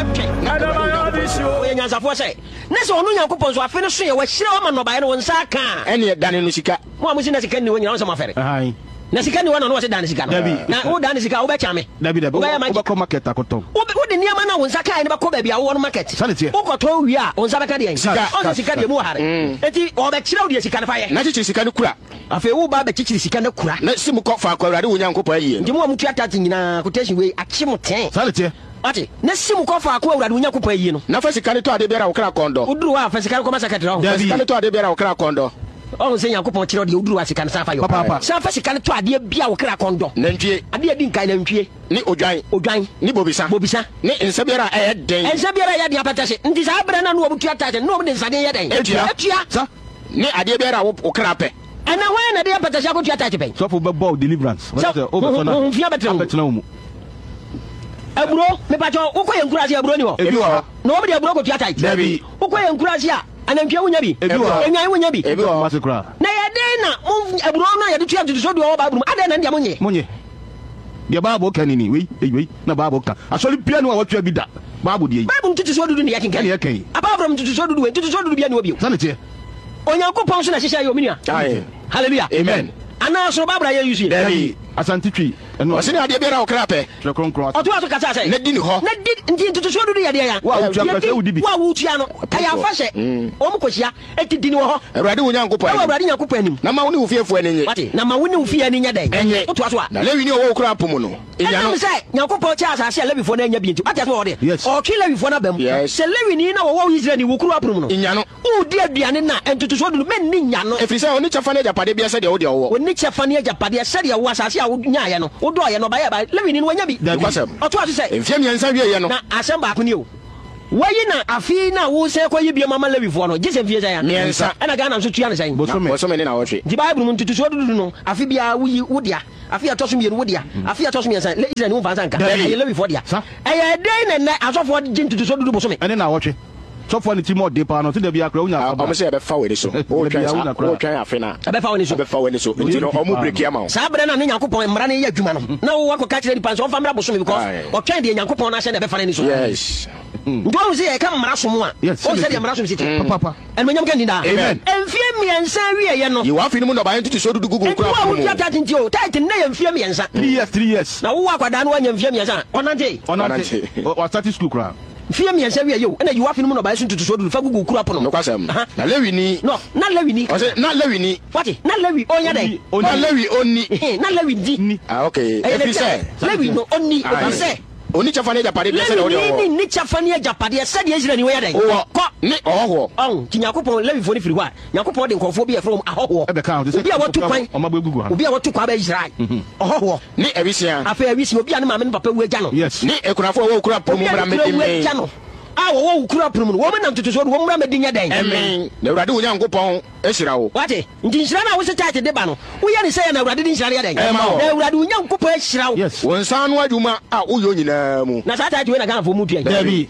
we nyansa for say na so onu Nyankopon so afi no so ye wa hire o ma no ba ye no nsa ka ene dane no sika mo amusi na sika ni wo nyina so ma fere na sika ni wo no se dane sika no na wo dane sika wo be chame dabi wo be market akoton wo de niam na wo nsa ka ni ba ko ba bia wo no market wo ko to wi a wo nsa be ka de en o sika de mu hare eti o be kire wo de sika na fa ye na chichi sika no kura afi wo ba be chichi sika na kura na simu ko fa kwa Awurade wo Nyankopon ayi ndi mo amutu atati nyina quotation we achi mo ten salete ati na simu ko fa ko Awurade wo Nyankopon ayi no na fa sika ne to ade biara wo kra kondo uduru wa fa sika ko ma secretary ho sika ne to ade biara wo kra kondo on se Nyankopon kire de uduru wa sika ne sa fa yo sa fa sika ne to ade bia wo kra kondo nantwie ade di nkai nantwie ni odwan ni bobisa ni nsa biara den nsa biara ya de apatase ndi sa abra na no obutu atase no obu de nsa de ya den etua sa ni ade biara wo kra pe ana wa na de apatase akotu atase pe so for ball deliverance what say over so na betena mu aburo me pacho uko ye nkurase aburo ni ho ebi ho no obu de aburo kotu atase dabi uko ye nkurase a anantwie wonya bi enyan wonya bi ebi ho masekra na ye den na aburo no ye de tua tutu do ba aburo ade na ndia monye de baabo kanini we na baabo ka asori bia no wa tua bi da baabo de yi baabo tutu so dudu ne yakin kan apart from tutu so dudu we tutu so dudu bia ne obi sanete Onyankopon so na hihya yo minia hallelujah amen ana so babra ye yusu dabi asantitwi eno ose ne ade biara wo kra pe kronkron oto aso kasa say na di ni ho na di ndi tutu so dudu ye de ya wa utua pese udibi wa utua no aya fa hye o mu kohia eti di ni ho Awurade wo Nyankopon wa Awurade Nyankopon anim na ma wo ne wo fiefo ani nye wati na ma wo ne wo fie ani nya den oto aso a na lewi ni wo kra pomo no enya no say Nyankopon cha asase a lewi fo na nya bi nti wati aso wo de o twi lewi fo na bam se lewi ni na wo Israel ni wo kuru aprum no enya no u di aduane na entutu so dudu men ni nya no efiri say oni chafa na japade bia se de wo de wo oni chafa na japade se de wo asase a wo nya ye no wo do ye no ba ye ba lewi ni no nya bi oto aso say efia miensa wie ye no na asem ba ko ni o wayi na afi na wo se ko yibia mama lewi fo no gise fie ya miensa na ga na so tua ne sai bosome ne na wo hwe di bible mun tutu so dudu no afi bia wo dia afi atoso mienu wo dia afi atoso miensa le Israel ni wo fansa nka ye lewi fo dia eye den na asofo gin tutu so dudu bosome ene na wo hwe so for the team of de pa no to de bia kra unya o me say be fa we ni so o twan afena be fa we ni so nti no o mu break ya ma o sa bre na ne Nyankopon mmara ne ya adwuma no na wo akọ ka kire dipa so famra bosome because o twan de Nyankopon na hye na be fa ni so yes ndo wo say e ka mmara so mu a o say de mmara so siti papa en menyam kan dinda amen enfie miensa wie ye no yi wa fi ni mu no ba ntutu so dudu gugu kura ko wo ta tinti o ta tin na ye enfie miensa 3 years na wo akwada no anya enfie miensa onante o start school kura fie miensa wie yo na yiwa finu mu no ba so tutu so du fa gugu kura pono no kwasam na lewi ni no na lewi ni o say na lewi ni wati na lewi onya dai na lewi oni na lewi di okay efi say lewi no oni o say oni chafa ne japade bia se de wo de ni chafa ne japade se de Israel ni wo ya dai ko ni oho ti Nyankopon lewi fo ni firi wa Nyankopon de nkofo bi e from ahoho e be kan obi a wotu kwan o ma be gugu ha obi a wotu kwa ba Israel ahoho ni ebisia afa ebisia obi a ne ma me papa wu agya no ni ekunafo wo kura pomu mra me di a wo kura prum no wo me nam tutu so wo mra me di nya den amen na Awurade wo Nyankopon ehira wo wate nti nhira na wo se church de ba no wo ye ne se na Awurade di nhira ya den na Awurade wo Nyankopon ehira wo wo nsa no adwuma a wo yo nyina mu na sa church we na Ghana fo mu tuan dabi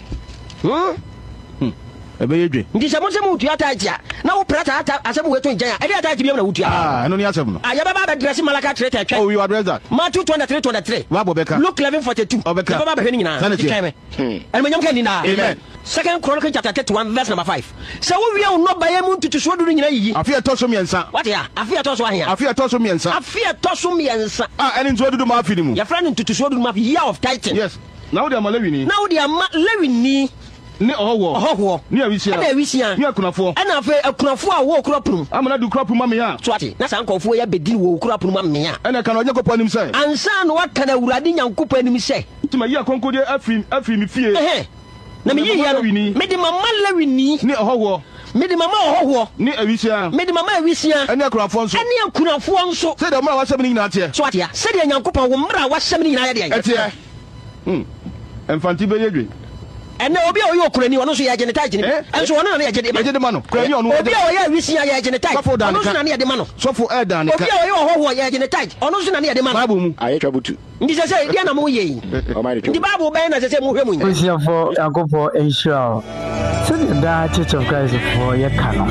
ebe yedwe nti se mo se mu tuan church a na wo prata ata asem we to njan a e de church bi na wo tuan eno ni asem no ya ba ba dress Malaka 3 twa oh you address that Matthew 23 wa bo beka Luke 11:42 ba ba be ni nyina tikame en menyam kan ni na amen Second Chronicle chapter 31 verse number 5 so wo wi no ba ye mu tutu so du nyina yi afia to so miensa what ya afia to so ahia afia to so miensa eni nzo du ma afi ni mu ya friend tutu so du ma year of titan yes now they are Malawi ni now they are Lewi ni ni oho ni awisia ni akunafo ana afa akunafo a wo kura prum amana du kura prum ma me ya so ati na san kofo ya bedin wo kura prum ma me ya ana kan Onyankopon anim sai ansa no waka na Awurade Nyankopon anim sai ntima yi akonkode afri mi fie na me yi ya me di mama Lewi ni oho me di mama oho ni awisia me di mama awisia ani akunafo nso se de mra wasem ni nyina tie so ati ya se de Nyankopon wo mra wasem ni nyina ya de etie emfanti be yedwe ene obi a oyo kurani ono so ya genetize ni enso ono na ya gede ma no kurani ono obi a oya wisia ya genetize ono so na ya de ma no sofo dan obi a oyo hoho ya genetize ono so na ya de ma no babu mu ayetwa butu ndi se dia na mo ye ndi babu be na se mu hwemu nya Osiafo Yakobo Enshaw so the Church of Christ for Yakano